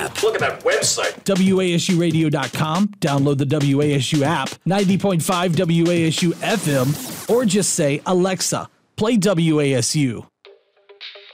app. Look at that website. WASUradio.com. Download the WASU app, 90.5 WASU FM, or just say, Alexa, play WASU.